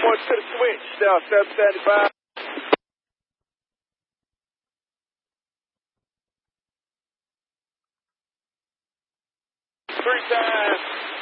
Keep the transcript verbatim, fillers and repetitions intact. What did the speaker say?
one to the switch, South seven seventy-five. Three times.